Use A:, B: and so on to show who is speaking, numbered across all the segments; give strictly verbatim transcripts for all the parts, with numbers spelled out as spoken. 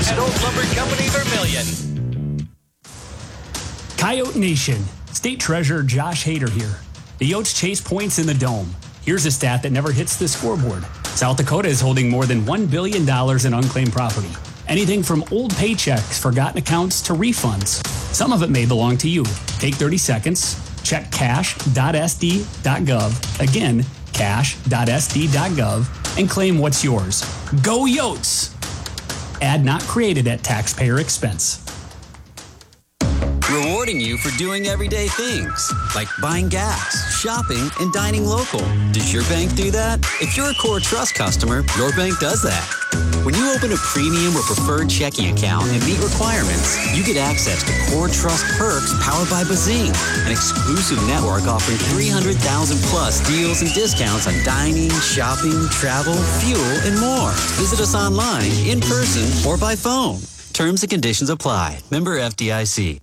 A: at Old Lumber Company Vermilion.
B: Coyote Nation, State Treasurer Josh Hader here. The Yotes chase points in the Dome. Here's a stat that never hits the scoreboard. South Dakota is holding more than one billion dollars in unclaimed property. Anything from old paychecks, forgotten accounts, to refunds. Some of it may belong to you. Take thirty seconds, check cash dot s d dot gov, again, cash dot s d dot gov, and claim what's yours. Go Yotes! Ad not created at taxpayer expense.
C: Rewarding you for doing everyday things, like buying gas, shopping, and dining local. Does your bank do that? If you're a Core Trust customer, your bank does that. When you open a premium or preferred checking account and meet requirements, you get access to Core Trust perks powered by Bazing, an exclusive network offering three hundred thousand plus deals and discounts on dining, shopping, travel, fuel, and more. Visit us online, in person, or by phone. Terms and conditions apply. Member F D I C.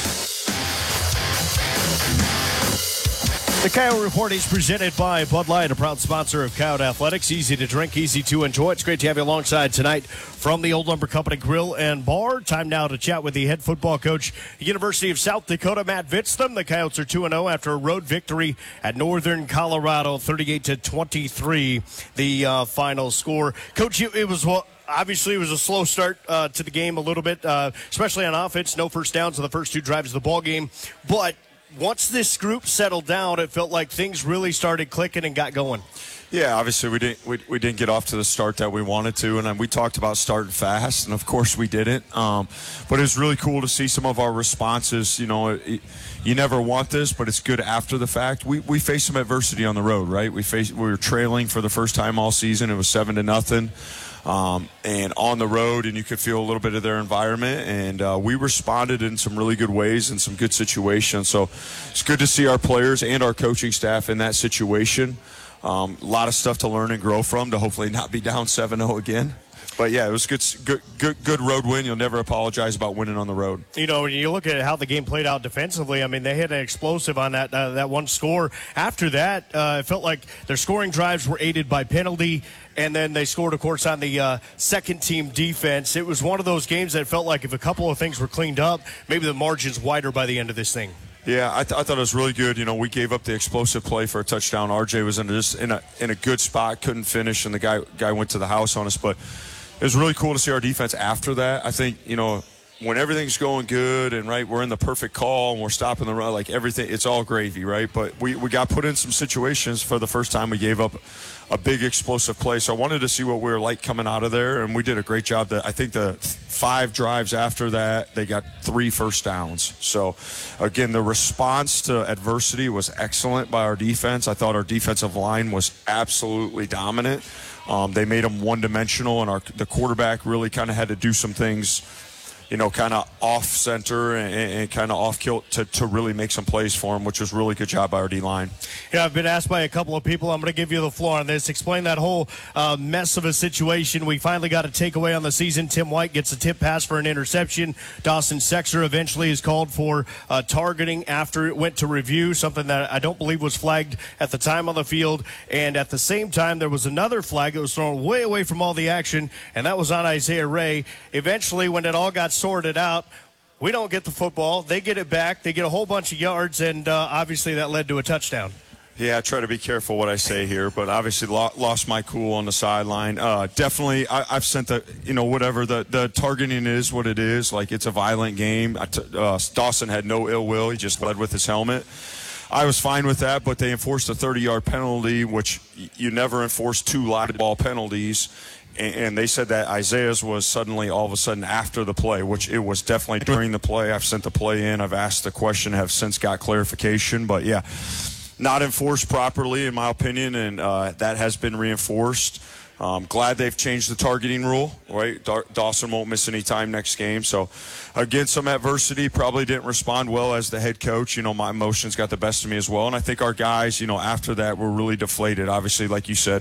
D: The Coyote Report is presented by Bud Light, a proud sponsor of Coyote Athletics. Easy to drink, easy to enjoy. It's great to have you alongside tonight from the Old Lumber Company Grill and Bar. Time now to chat with the head football coach, University of South Dakota, Matt Vitztham. The Coyotes are two and oh after a road victory at Northern Colorado, thirty-eight to twenty-three, the uh, final score. Coach, it was well, obviously, it was a slow start uh, to the game a little bit, uh, especially on offense. No first downs on the first two drives of the ball game, but once this group settled down, it felt like things really started clicking and got going.
E: Yeah, obviously we didn't we, we didn't get off to the start that we wanted to, and we talked about starting fast, and of course we didn't. Um, but it was really cool to see some of our responses. You know, it, you never want this, but it's good after the fact. We we faced some adversity on the road, right? We faced we were trailing for the first time all season. It was seven to nothing. Um, and on the road, and you could feel a little bit of their environment, and uh, we responded in some really good ways in some good situations. So it's good to see our players and our coaching staff in that situation. Um, a lot of stuff to learn and grow from to hopefully not be down seven oh again. But, yeah, it was good, good, good, good road win. You'll never apologize about winning on the road.
D: You know, when you look at how the game played out defensively, I mean, they had an explosive on that uh, that one score. After that, uh, it felt like their scoring drives were aided by penalty, and then they scored, of course, on the uh, second-team defense. It was one of those games that felt like if a couple of things were cleaned up, maybe the margin's wider by the end of this thing.
E: Yeah, I, th- I thought it was really good. You know, we gave up the explosive play for a touchdown. R J was in just in a in a good spot, couldn't finish, and the guy guy went to the house on us, but it was really cool to see our defense after that. I think, you know, when everything's going good and, right, we're in the perfect call and we're stopping the run, like everything, it's all gravy, right? But we, we got put in some situations for the first time we gave up a big explosive play. So I wanted to see what we were like coming out of there, and we did a great job. That I think the five drives after that, they got three first downs. So, again, the response to adversity was excellent by our defense. I thought our defensive line was absolutely dominant. Um, they made them one-dimensional, and our the quarterback really kind of had to do some things, you know, kind of off-center and, and kind of off-kilt to, to really make some plays for him, which was really good job by our D-line.
D: Yeah, I've been asked by a couple of people. I'm going to give you the floor on this. Explain that whole uh, mess of a situation. We finally got a takeaway on the season. Tim White gets a tip pass for an interception. Dawson Sexer eventually is called for uh, targeting after it went to review, something that I don't believe was flagged at the time on the field. And at the same time, there was another flag that was thrown way away from all the action, and that was on Isaiah Ray. Eventually, when it all got sorted out, we don't get the football. They get it back. They get a whole bunch of yards, and uh, obviously that led to a touchdown.
E: Yeah, I try to be careful what I say here, but obviously lo- lost my cool on the sideline. Uh, definitely, I- I've sent the, you know, whatever, the, the targeting is what it is. Like, it's a violent game. I t- uh, Dawson had no ill will. He just led with his helmet. I was fine with that, but they enforced a thirty-yard penalty, which you never enforce two live ball penalties. And they said that Isaiah's was suddenly all of a sudden after the play, which it was definitely during the play. I've sent the play in. I've asked the question, have since got clarification. But, yeah, not enforced properly, in my opinion, and uh, that has been reinforced. Um, glad they've changed the targeting rule, right? Da- Dawson won't miss any time next game. So, again, some adversity, probably didn't respond well as the head coach. You know, my emotions got the best of me as well. And I think our guys, you know, after that were really deflated. Obviously, like you said,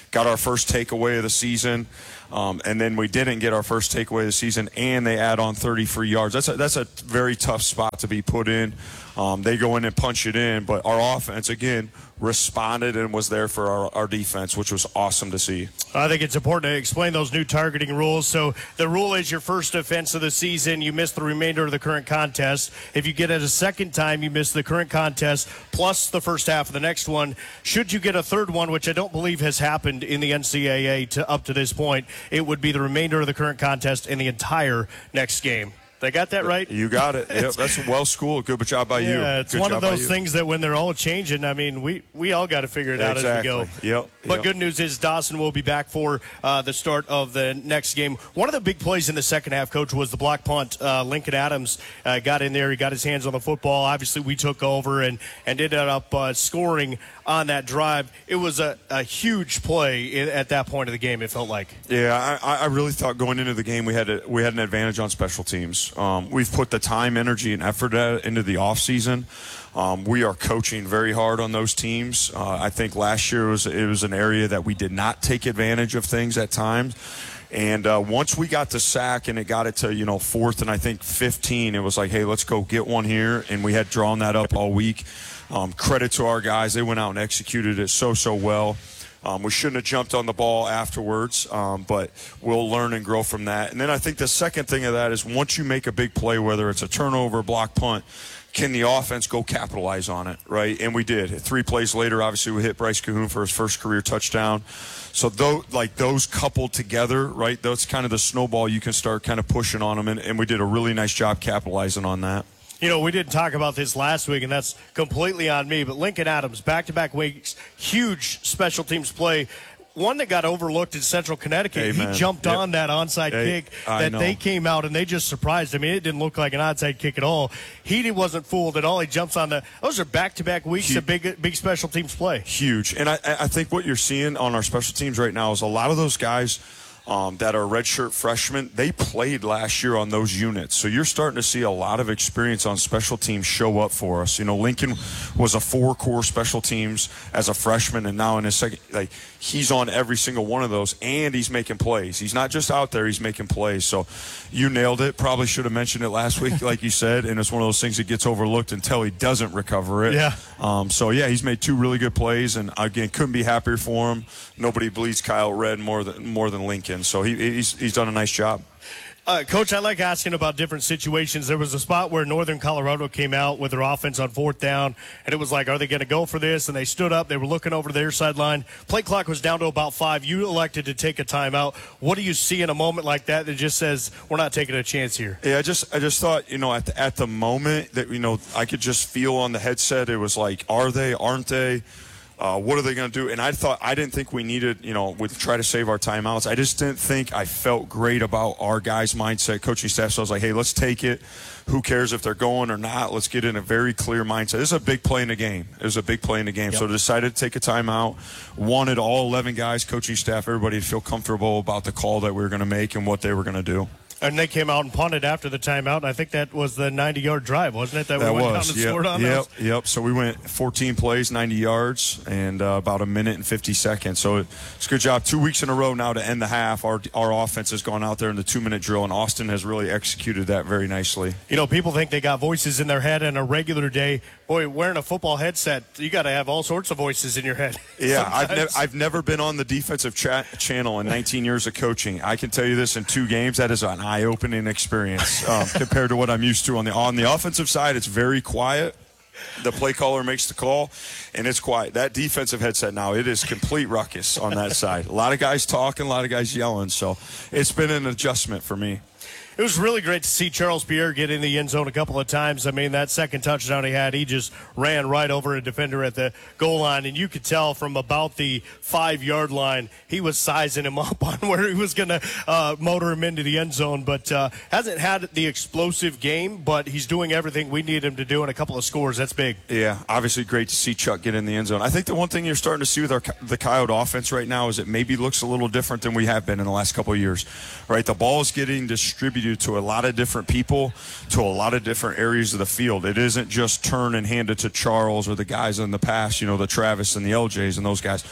E: got our first takeaway of the season. Um, and then we didn't get our first takeaway of the season, and they add on thirty free yards. That's a, that's a very tough spot to be put in. Um, they go in and punch it in, but our offense, again, responded and was there for our, our defense, which was awesome to see.
D: I think it's important to explain those new targeting rules. So the rule is your first offense of the season, you miss the remainder of the current contest. If you get it a second time, you miss the current contest plus the first half of the next one. Should you get a third one, which I don't believe has happened in the N C double A to up to this point, it would be the remainder of the current contest and the entire next game. They got that right?
E: You got it. Yep, that's well schooled. Good job by you.
D: Yeah, it's
E: good
D: one of those
E: you.
D: things that when they're all changing, I mean, we, we all got to figure it out
E: exactly.
D: as we go.
E: Yep.
D: But
E: yep.
D: good news is Dawson will be back for uh, the start of the next game. One of the big plays in the second half, Coach, was the block punt. Uh, Lincoln Adams uh, got in there. He got his hands on the football. Obviously, we took over and, and ended up uh, scoring on that drive. It was a, a huge play at that point of the game, it felt like.
E: Yeah, I, I really thought going into the game we had a, we had an advantage on special teams. Um, we've put the time, energy, and effort at, into the offseason. Um, we are coaching very hard on those teams. Uh, I think last year was it was an area that we did not take advantage of things at times. And uh, once we got the sack and it got it to, you know, fourth and I think fifteen, it was like, hey, let's go get one here. And we had drawn that up all week. Um, credit to our guys. They went out and executed it so, so well. Um, we shouldn't have jumped on the ball afterwards, um, but we'll learn and grow from that. And then I think the second thing of that is once you make a big play, whether it's a turnover, block, punt, can the offense go capitalize on it, right? And we did. Three plays later, obviously, we hit Bryce Cahoon for his first career touchdown. So, though, like those coupled together, right, that's kind of the snowball you can start kind of pushing on them, and, and we did a really nice job capitalizing on that.
D: You know, we didn't talk about this last week, and that's completely on me, but Lincoln Adams, back-to-back weeks, huge special teams play. One that got overlooked in Central Connecticut.
E: Amen.
D: He jumped
E: yep.
D: on that onside
E: hey,
D: kick
E: I
D: that
E: know.
D: they came out, and they just surprised. I mean, it didn't look like an onside kick at all. He wasn't fooled at all. He jumps on the – those are back-to-back weeks
E: Huge.
D: of big big special teams play.
E: Huge. And I, I think what you're seeing on our special teams right now is a lot of those guys – Um, that are redshirt freshmen, they played last year on those units. So you're starting to see a lot of experience on special teams show up for us. You know, Lincoln was a four-core special teams as a freshman, and now in his second, like, he's on every single one of those, and he's making plays. He's not just out there, he's making plays. So you nailed it. Probably should have mentioned it last week, like you said, and it's one of those things that gets overlooked until he doesn't recover it.
D: Yeah.
E: Um, so, yeah, he's made two really good plays, and, again, couldn't be happier for him. Nobody bleeds Kyle red more than more than Lincoln. So he, he's he's done a nice job.
D: Uh, Coach, I like asking about different situations. There was a spot where Northern Colorado came out with their offense on fourth down, and it was like, are they going to go for this? And they stood up. They were looking over their sideline. Play clock was down to about five. You elected to take a timeout. What do you see in a moment like that that just says, we're not taking a chance here?
E: Yeah, I just I just thought, you know, at the, at the moment that, you know, I could just feel on the headset, it was like, are they, aren't they? Uh, what are they going to do? And I thought, I didn't think we needed, you know, we'd try to save our timeouts. I just didn't think I felt great about our guys' mindset, coaching staff. So I was like, hey, let's take it. Who cares if they're going or not? Let's get in a very clear mindset. This is a big play in the game. It was a big play in the game. Yep. So I decided to take a timeout. Wanted all eleven guys, coaching staff, everybody to feel comfortable about the call that we were going to make and what they were going to do.
D: And they came out and punted after the timeout, and I think that was the ninety-yard drive, wasn't it, that,
E: that
D: we went
E: was.
D: down and
E: yep.
D: scored on
E: yep.
D: those?
E: Yep, so we went fourteen plays, ninety yards, and uh, about a minute and fifty seconds. So it's a good job. Two weeks in a row now to end the half. Our our offense has gone out there in the two-minute drill, and Austin has really executed that very nicely.
D: You know, people think they got voices in their head on a regular day. Boy, wearing a football headset, you got to have all sorts of voices in your head.
E: Yeah, I've, ne- I've never been on the defensive chat channel in nineteen years of coaching. I can tell you this, in two games, that is an eye-opening experience um, compared to what I'm used to. On the on the offensive side, it's very quiet. The play caller makes the call, and it's quiet. That defensive headset now, it is complete ruckus on that side. A lot of guys talking, a lot of guys yelling, so it's been an adjustment for me.
D: It was really great to see Charles Pierre get in the end zone a couple of times. I mean, that second touchdown he had, he just ran right over a defender at the goal line, and you could tell from about the five-yard line he was sizing him up on where he was going to uh, motor him into the end zone. But uh, hasn't had the explosive game, but he's doing everything we need him to do, and a couple of scores. That's big.
E: Yeah, obviously great to see Chuck get in the end zone. I think the one thing you're starting to see with our the Coyote offense right now is it maybe looks a little different than we have been in the last couple of years. Right, the ball is getting distributed to a lot of different people, to a lot of different areas of the field. It isn't just turn and hand it to Charles or the guys in the past, you know, the Travis and the L Js and those guys.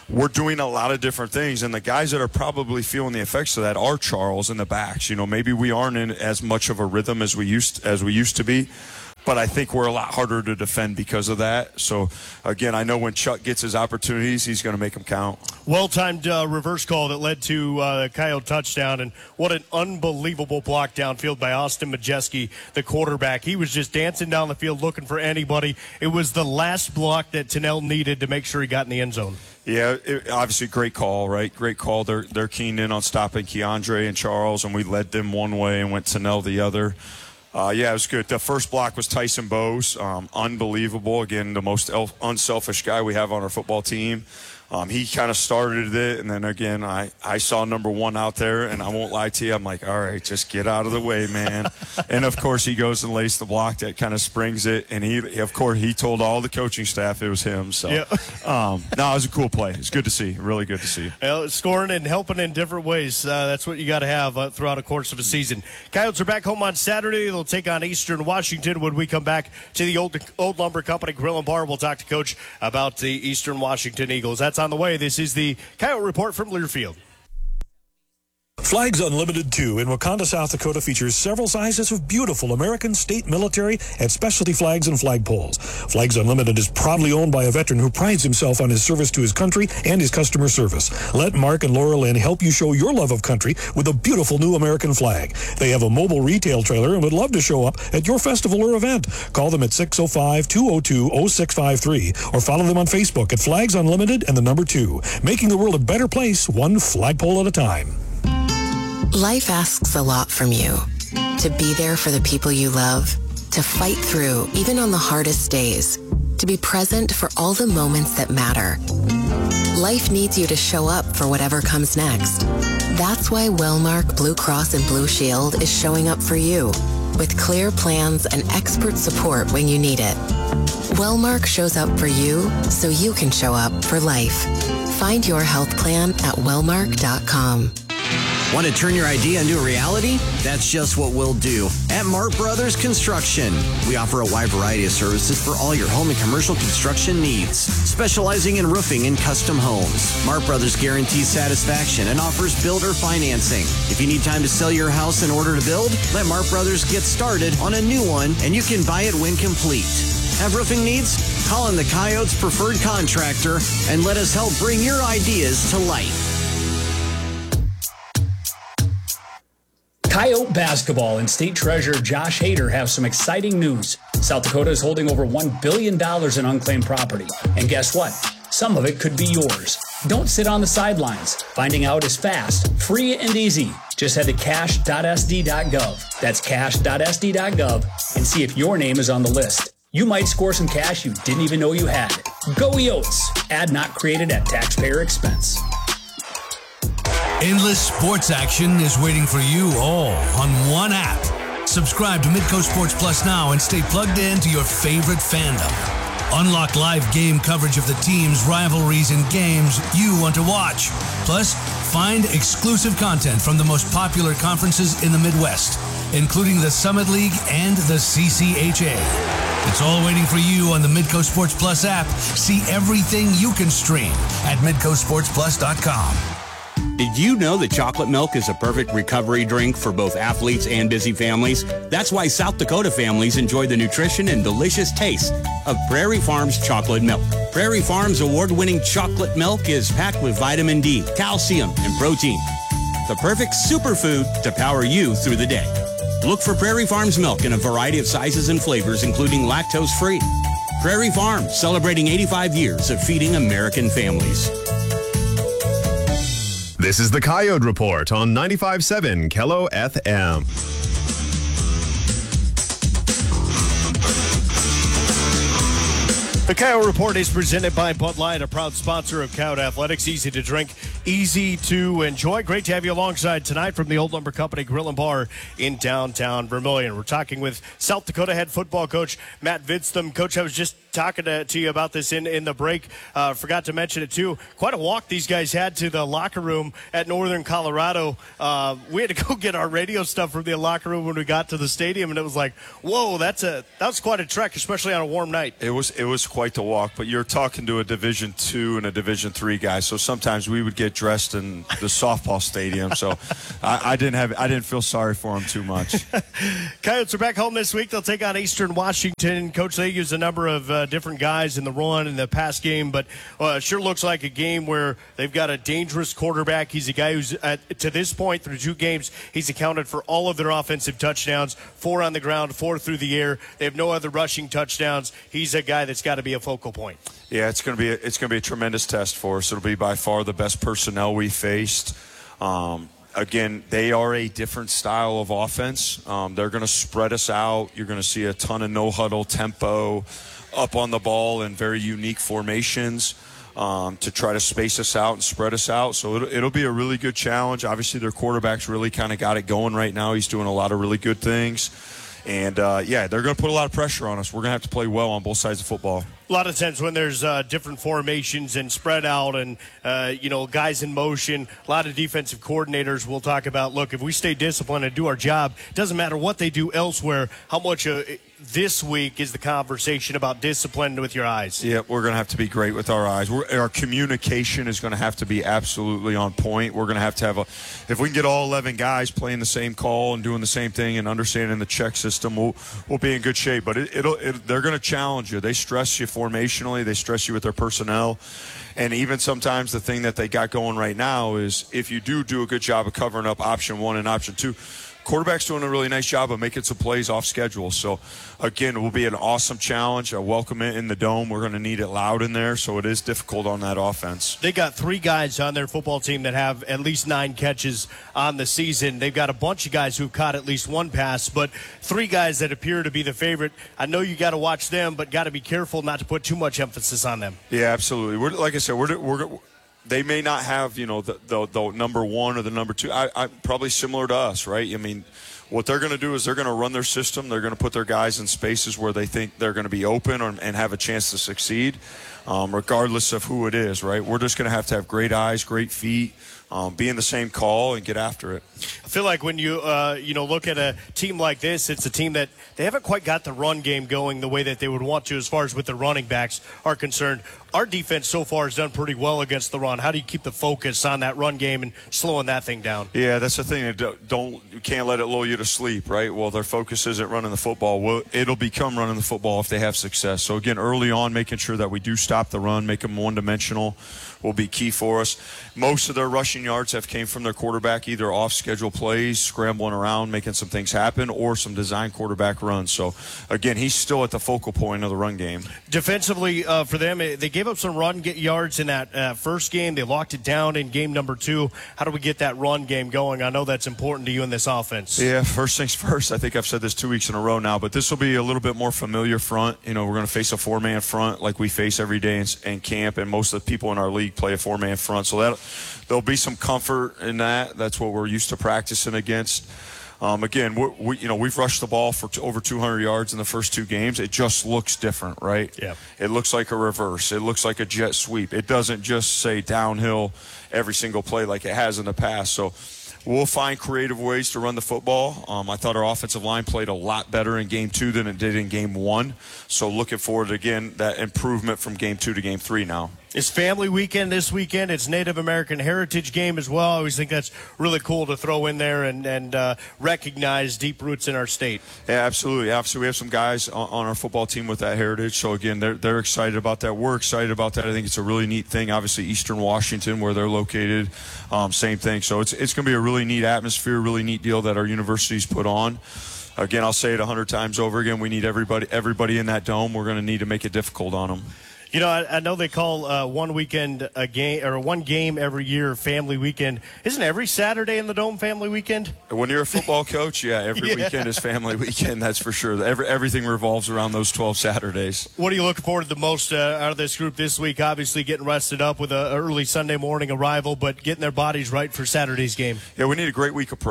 E: we're doing a lot of different things, and the guys that are probably feeling the effects of that are Charles and the backs. You know, maybe we aren't in as much of a rhythm as we used as we used to be, but I think we're a lot harder to defend because of that. So, again, I know when Chuck gets his opportunities, he's going to make them count.
D: Well-timed uh, reverse call that led to uh, Coyote touchdown, and what an unbelievable block downfield by Austin Majeski, the quarterback. He was just dancing down the field looking for anybody. It was the last block that Tennell needed to make sure he got in the end zone.
E: Yeah, it, obviously great call, right? Great call. They're, they're keened in on stopping Keandre and Charles, and we led them one way and went Tennell the other. Uh, yeah, it was good. The first block was Tyson Bowes. Um, unbelievable. Again, the most elf- unselfish guy we have on our football team. Um, he kind of started it, and then, again, I, I saw number one out there, and I won't lie to you. I'm like, all right, just get out of the way, man. And, of course, he goes and lays the block that kind of springs it, and, he, of course, he told all the coaching staff it was him. So, yeah. um, no, it was a cool play. It's good to see, really good to see.
D: Well, scoring and helping in different ways, uh, that's what you got to have uh, throughout the course of a season. Coyotes are back home on Saturday. They'll take on Eastern Washington when we come back to the Old, Old Lumber Company Grill and Bar. We'll talk to Coach about the Eastern Washington Eagles. That's on the way. This is the Coyote Report from Learfield.
F: Flags Unlimited two in Wakanda, South Dakota features several sizes of beautiful American state, military, and specialty flags and flagpoles. Flags Unlimited is proudly owned by a veteran who prides himself on his service to his country and his customer service. Let Mark and Laura Lynn help you show your love of country with a beautiful new American flag. They have a mobile retail trailer and would love to show up at your festival or event. Call them at six oh five, two oh two, oh six five three or follow them on Facebook at Flags Unlimited and the number two, making the world a better place, one flagpole at a time.
G: Life asks a lot from you. To be there for the people you love, to fight through even on the hardest days, to be present for all the moments that matter. Life needs you to show up for whatever comes next. That's why Wellmark Blue Cross and Blue Shield is showing up for you, with clear plans and expert support when you need it. Wellmark shows up for you so you can show up for life. Find your health plan at wellmark dot com.
H: Want to turn your idea into a reality? That's just what we'll do at Mart Brothers Construction. We offer a wide variety of services for all your home and commercial construction needs, specializing in roofing and custom homes. Mart Brothers guarantees satisfaction and offers builder financing. If you need time to sell your house in order to build, let Mart Brothers get started on a new one, and you can buy it when complete. Have roofing needs? Call in the Coyotes preferred contractor and let us help bring your ideas to life.
B: Coyote basketball and state treasurer Josh Hader have some exciting news. South Dakota is holding over one billion dollars in unclaimed property. And guess what? Some of it could be yours. Don't sit on the sidelines. Finding out is fast, free, and easy. Just head to cash dot s d dot gov. That's cash dot s d dot gov and see if your name is on the list. You might score some cash you didn't even know you had. Go Yotes! Ad not created at taxpayer expense.
I: Endless sports action is waiting for you all on one app. Subscribe to Midco Sports Plus now and stay plugged in to your favorite fandom. Unlock live game coverage of the teams, rivalries, and games you want to watch. Plus, find exclusive content from the most popular conferences in the Midwest, including the Summit League and the C C H A. It's all waiting for you on the Midco Sports Plus app. See everything you can stream at midco sports plus dot com.
J: Did you know that chocolate milk is a perfect recovery drink for both athletes and busy families? That's why South Dakota families enjoy the nutrition and delicious taste of Prairie Farms chocolate milk. Prairie Farms award-winning chocolate milk is packed with vitamin D, calcium, and protein. The perfect superfood to power you through the day. Look for Prairie Farms milk in a variety of sizes and flavors, including lactose-free. Prairie Farms, celebrating eighty-five years of feeding American families.
K: This is the Coyote Report on ninety-five point seven Kello F M.
D: The Coyote Report is presented by Bud Light, a proud sponsor of Coyote Athletics. Easy to drink, easy to enjoy. Great to have you alongside tonight from the Old Lumber Company Grill and Bar in downtown Vermilion. We're talking with South Dakota head football coach Matt Vidstam. Coach, I was just talking to, to you about this in, in the break. Uh, forgot to mention it, too. Quite a walk these guys had to the locker room at Northern Colorado. Uh, we had to go get our radio stuff from the locker room when we got to the stadium, and it was like, whoa, that's a that was quite a trek, especially on a warm night.
E: It was it was quite the walk, but you're talking to a Division two and a Division three guy, so sometimes we would get dressed in the softball stadium. So I, I didn't have I didn't feel sorry for him too much.
D: Coyotes are back home this week. They'll take on Eastern Washington. Coach, they use a number of uh, different guys in the run and the pass game, but uh, it sure looks like a game where they've got a dangerous quarterback. He's a guy who's, at, to this point, through two games, he's accounted for all of their offensive touchdowns, four on the ground, four through the air. They have no other rushing touchdowns. He's a guy that's got to be a focal point.
E: Yeah, it's going to be a, it's going to be a tremendous test for us. It'll be by far the best personnel we faced. Um, Again, they are a different style of offense. Um, they're going to spread us out. You're going to see a ton of no-huddle tempo, up on the ball in very unique formations um, to try to space us out and spread us out. So it'll, it'll be a really good challenge. Obviously, their quarterback's really kind of got it going right now. He's doing a lot of really good things. And, uh, yeah, they're going to put a lot of pressure on us. We're going to have to play well on both sides of football.
D: A lot of times when there's uh, different formations and spread out and, uh, you know, guys in motion, a lot of defensive coordinators will talk about, look, if we stay disciplined and do our job, it doesn't matter what they do elsewhere, how much uh, this week is the conversation about discipline with your eyes.
E: Yeah, we're going to have to be great with our eyes. We're, our communication is going to have to be absolutely on point. We're going to have to have a – if we can get all eleven guys playing the same call and doing the same thing and understanding the check system, we'll, we'll be in good shape. But it, it'll, it, they're going to challenge you. They stress you formationally. They stress you with their personnel. And even sometimes the thing that they got going right now is if you do do a good job of covering up option one and option two, quarterback's doing a really nice job of making some plays off schedule. So, again, it will be an awesome challenge. I welcome it in the Dome. We're going to need it loud in there, so it is difficult on that offense.
D: They got three guys on their football team that have at least nine catches on the season. They've got a bunch of guys who've caught at least one pass, but three guys that appear to be the favorite. I know you got to watch them, but got to be careful not to put too much emphasis on them.
E: Yeah, absolutely. We're, like I said, we're we're they may not have, you know, the, the, the number one or the number two. I, I probably similar to us, right? I mean, what they're going to do is they're going to run their system. They're going to put their guys in spaces where they think they're going to be open or, and have a chance to succeed, um, regardless of who it is, right? We're just going to have to have great eyes, great feet, um, be in the same call, and get after it.
D: I feel like when you, uh, you know, look at a team like this, it's a team that they haven't quite got the run game going the way that they would want to as far as with the running backs are concerned. Our defense so far has done pretty well against the run. How do you keep the focus on that run game and slowing that thing down?
E: Yeah, that's the thing. Don't you can't let it lull you to sleep, right? Well, their focus isn't running the football. Well, it'll become running the football if they have success. So, again, early on, making sure that we do stop the run, make them one-dimensional will be key for us. Most of their rushing yards have came from their quarterback, either off-schedule plays, scrambling around, making some things happen, or some design quarterback runs. So, again, he's still at the focal point of the run game.
D: Defensively, uh, for them, they gave up some run get yards in that uh, first game. They locked it down in game number two. How do we get that run game going? I know that's important to you in this offense.
E: Yeah, first things first. I think I've said this two weeks in a row now, but this will be a little bit more familiar front. You know, we're going to face a four-man front like we face every day in, in camp, and most of the people in our league play a four-man front. So that there'll be some comfort in that. That's what we're used to practicing against. Um, again, we, we, you know, we've rushed the ball for t- over two hundred yards in the first two games. It just looks different, right?
D: Yeah.
E: It looks like a reverse. It looks like a jet sweep. It doesn't just say downhill every single play like it has in the past. So we'll find creative ways to run the football. Um, I thought our offensive line played a lot better in game two than it did in game one. So looking forward to, again, that improvement from game two to game three now.
D: It's family weekend this weekend. It's Native American Heritage game as well. I always think that's really cool to throw in there and, and uh, recognize deep roots in our state.
E: Yeah, absolutely. Obviously, we have some guys on, on our football team with that heritage. So, again, they're, they're excited about that. We're excited about that. I think it's a really neat thing. Obviously, Eastern Washington, where they're located, um, same thing. So it's, it's going to be a really neat atmosphere, really neat deal that our universities put on. Again, I'll say it a hundred times over again. We need everybody everybody in that dome. We're going to need to make it difficult on them.
D: You know, I, I know they call uh, one weekend a game or one game every year family weekend. Isn't every Saturday in the Dome family weekend?
E: When you're a football coach, yeah, every yeah. weekend is family weekend. That's for sure. Every, everything revolves around those twelve Saturdays.
D: What are you looking forward to the most uh, out of this group this week? Obviously, getting rested up with an early Sunday morning arrival, but getting their bodies right for Saturday's game.
E: Yeah, we need a great week of prep.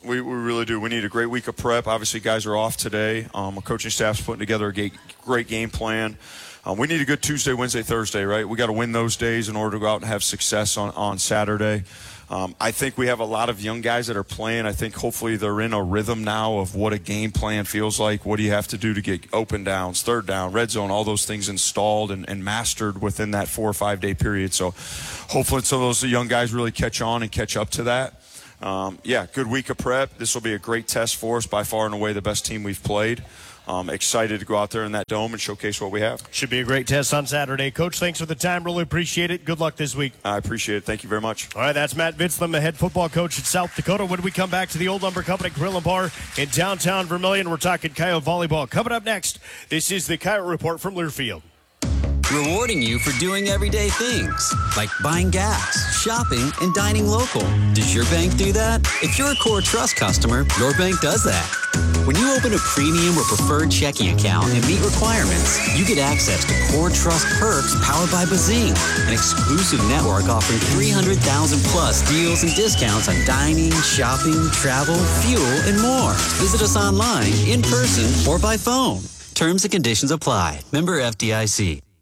E: We, we really do. We need a great week of prep. Obviously, guys are off today. Um, our coaching staff's putting together a great, great game plan. Um, we need a good Tuesday, Wednesday, Thursday, right? We got to win those days in order to go out and have success on, on Saturday. Um, I think we have a lot of young guys that are playing. I think hopefully they're in a rhythm now of what a game plan feels like. What do you have to do to get open downs, third down, red zone, all those things installed and, and mastered within that four or five day period. So hopefully some of those young guys really catch on and catch up to that. Um, yeah, good week of prep. This will be a great test for us. By far and away the best team we've played. Um, excited to go out there in that dome and showcase what we have.
D: Should be a great test on Saturday. Coach, thanks for the time. Really appreciate it. Good luck this week.
E: I appreciate it. Thank you very much.
D: All right, that's Matt Vitzlam, the head football coach at South Dakota. When we come back to the Old Lumber Company Grill and Bar in downtown Vermillion, we're talking Coyote volleyball. Coming up next, this is the Coyote Report from Learfield.
C: Rewarding you for doing everyday things, like buying gas, shopping, and dining local. Does your bank do that? If you're a Core Trust customer, your bank does that. When you open a premium or preferred checking account and meet requirements, you get access to Core Trust perks powered by Bazing, an exclusive network offering three hundred thousand plus deals and discounts on dining, shopping, travel, fuel, and more. Visit us online, in person, or by phone. Terms and conditions apply. Member F D I C.